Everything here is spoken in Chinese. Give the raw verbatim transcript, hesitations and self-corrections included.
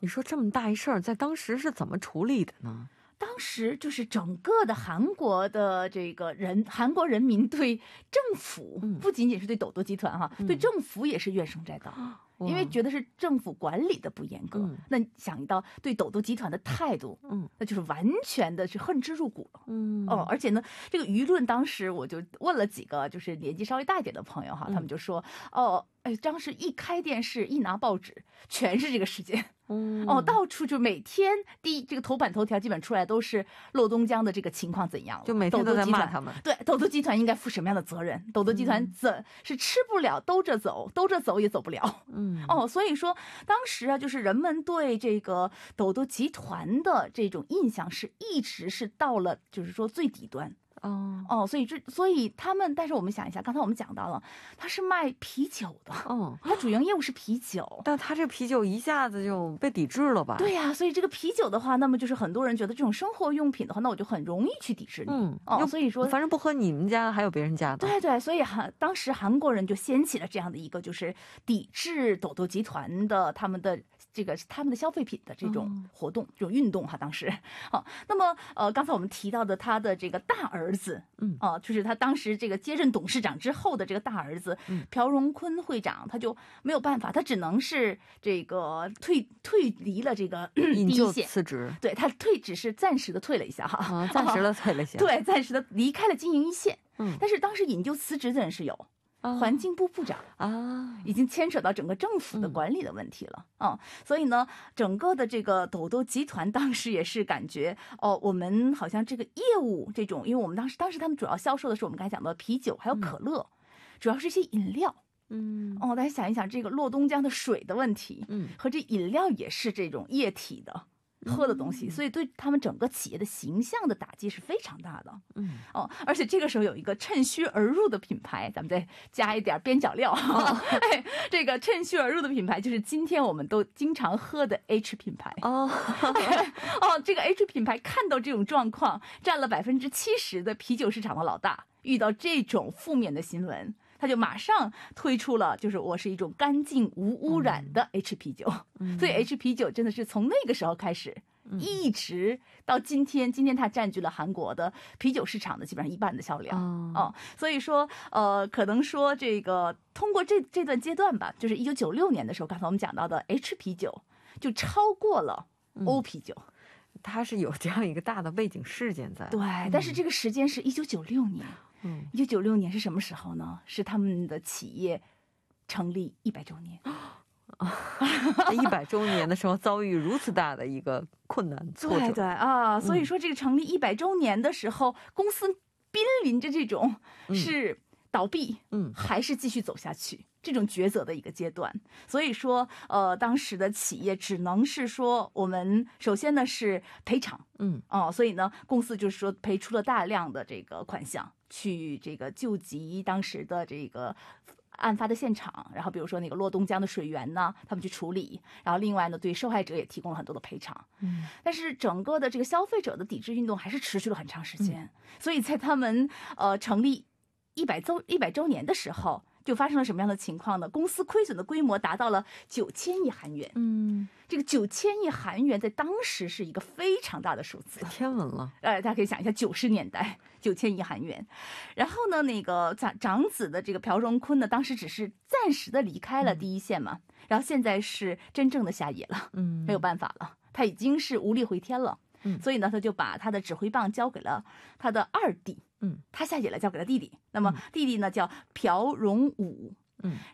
你说这么大一事儿，在当时是怎么处理的呢？ 当时就是整个的韩国的这个人，韩国人民对政府， 嗯、 不仅仅是对斗斗集团哈、嗯，对政府也是怨声载道。因为觉得是政府管理的不严格，嗯、那想到对斗斗集团的态度，嗯，那就是完全的是恨之入骨了，嗯，哦，而且呢，这个舆论当时我就问了几个就是年纪稍微大一点的朋友哈，嗯、他们就说，哦，哎，当时一开电视一拿报纸，全是这个事件，嗯，哦，到处就每天第一这个头版头条基本出来都是洛东江的这个情况怎样了， 就每天都在骂他们， 对，斗斗集团应该负什么样的责任？斗斗集团怎、嗯、是吃不了兜着走，兜着走也走不了，嗯。哦，所以说当时啊，就是人们对这个斗斗集团的这种印象是一直是到了，就是说最底端。哦哦，所以这所以他们，但是我们想一下，刚才我们讲到了，他是卖啤酒的，哦，他主营业务是啤酒， 但他这个啤酒一下子就被抵制了吧？ 对呀、啊，所以这个啤酒的话，那么就是很多人觉得这种生活用品的话，那我就很容易去抵制你，嗯，哦，所以说反正不喝你们家，还有别人家的， 对对，所以韩当时韩国人就掀起了这样的一个就是抵制斗斗集团的他们的这个他们的消费品的这种活动、嗯、这种运动哈，当时，好，那么呃，刚才我们提到的他的这个大儿子，嗯，哦、呃，就是他当时这个接任董事长之后的这个大儿子、嗯、朴荣坤会长，他就没有办法，他只能是这个退退离了这个第一线， 辞职， 对他退只是暂时的退了一下哈， 啊、暂时的退了一下， 对，暂时的离开了经营一线，嗯，但是当时引咎辞职的人是有。环境部部长啊，已经牵扯到整个政府的管理的问题了啊、嗯嗯，所以呢，整个的这个斗斗集团当时也是感觉哦，我们好像这个业务这种，因为我们当时当时他们主要销售的是我们刚才讲的啤酒还有可乐，嗯、主要是一些饮料。嗯，哦，大家想一想，这个洛东江的水的问题，嗯，和这饮料也是这种液体的。喝的东西，所以对他们整个企业的形象的打击是非常大的。嗯，哦，而且这个时候有一个趁虚而入的品牌，咱们再加一点边角料。哦、哎，这个趁虚而入的品牌就是今天我们都经常喝的 H 品牌。哦，哦，这个 H 品牌看到这种状况，占了百分之七十的啤酒市场的老大，遇到这种负面的新闻。他就马上推出了，就是我是一种干净无污染的 H 啤酒，嗯、所以 H 啤酒真的是从那个时候开始，嗯、一直到今天，今天它占据了韩国的啤酒市场的基本上一半的销量。哦，哦所以说，呃，可能说这个通过这这段阶段吧，就是一九九六年的时候，刚才我们讲到的 H 啤酒就超过了欧啤酒。嗯它是有这样一个大的背景事件在， 对，嗯、但是这个时间是一九九六年，嗯，一九九六年是什么时候呢？是他们的企业成立一百周年， 一百周年的时候遭遇如此大的一个困难挫折， 对对啊，所以说这个成立一百周年的时候，嗯、公司濒临着这种是倒闭，嗯，还是继续走下去？这种抉择的一个阶段，所以说，呃，当时的企业只能是说，我们首先呢是赔偿，嗯，哦，所以呢，公司就是说赔出了大量的这个款项，去这个救济当时的这个案发的现场，然后比如说那个洛东江的水源呢，他们去处理，然后另外呢，对受害者也提供了很多的赔偿，嗯，但是整个的这个消费者的抵制运动还是持续了很长时间，嗯、所以在他们呃成立一百周一百周年的时候。就发生了什么样的情况呢？公司亏损的规模达到了九千亿韩元。嗯，这个九千亿韩元在当时是一个非常大的数字， 天文了。 呃，大家可以想一下，九十年代九千亿韩元。然后呢，那个长长子的这个朴荣坤呢，当时只是暂时的离开了第一线嘛，嗯、然后现在是真正的下野了，嗯，没有办法了，他已经是无力回天了。嗯，所以呢，他就把他的指挥棒交给了他的二弟。嗯，他下野了，交给了弟弟。那么弟弟呢叫朴荣武。嗯，